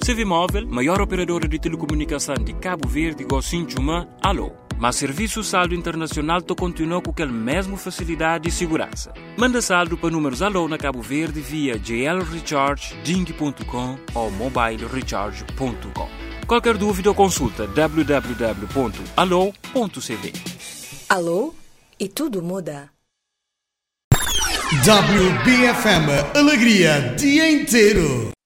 Civimóvel, maior operadora de telecomunicação de Cabo Verde, Gocinchuma, alô. Mas serviço saldo internacional to continua com aquela mesma facilidade e segurança. Manda saldo para números alô na Cabo Verde via GL Recharge, Ding.com ou mobilecharge.com. Qualquer dúvida ou consulta www.alô.cv. Alô? E tudo muda. WBFM, alegria dia inteiro.